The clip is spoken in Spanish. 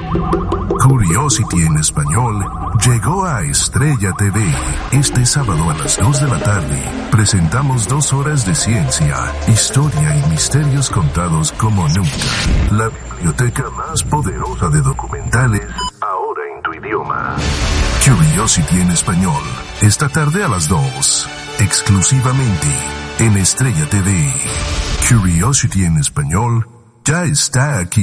Curiosity en español llegó a Estrella TV. Este sábado a las 2 de la tarde presentamos 2 horas de ciencia, historia y misterios contados como nunca. La biblioteca más poderosa de documentales, ahora en tu idioma. Curiosity en español, esta tarde a las 2, exclusivamente en Estrella TV. Curiosity en español ya está aquí.